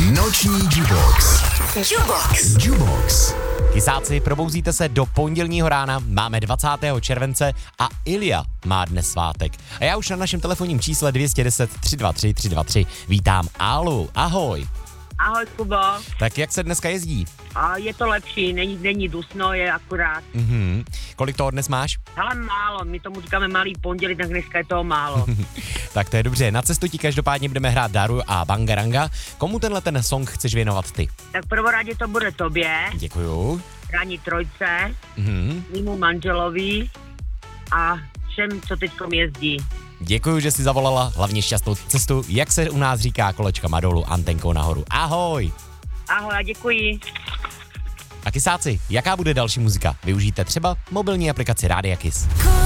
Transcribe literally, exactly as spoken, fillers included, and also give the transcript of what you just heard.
Noční Jubox. Jubox. Jubox. Kysáci, probouzíte se do pondělního rána, máme dvacátého července a Ilja má dnes svátek. A já už na našem telefonním čísle dvě stě deset tři dva tři tři dva tři vítám Alu. Ahoj. Ahoj, Kubo. Tak jak se dneska jezdí? A je to lepší, není, není dusno, je akurát. Mhm. Kolik toho dnes máš? Ale málo, my tomu říkáme malý pondělí, tak dneska je toho málo. Tak to je dobře, na cestu ti každopádně budeme hrát Daru a Bangaranga. Komu tenhle ten song chceš věnovat ty? Tak prvoradě to bude tobě, Děkuju. Rani trojce, Mhm. mýmu manželovi a všem, co teďkom jezdí. Děkuju, že jsi zavolala, hlavně šťastnou cestu, jak se u nás říká, kolečkama dolů, antenkou nahoru. Ahoj! Ahoj a děkuji. A kysáci, jaká bude další muzika? Využijte třeba mobilní aplikaci Rádia Kiss. Call